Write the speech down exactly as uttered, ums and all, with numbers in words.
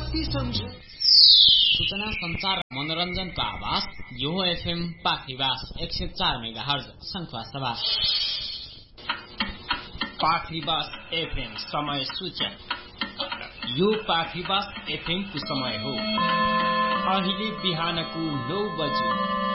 कति सम्झ सूचना संचार मनोरञ्जनको आवाज यो एफएम पाखीबास एक सय चार मेगा हर्ज शङ्खवासभा पाखीबास एफएम समय सूचक। यो पाखीबास एफएम को समय हो अहिले बिहानको नौ बजे।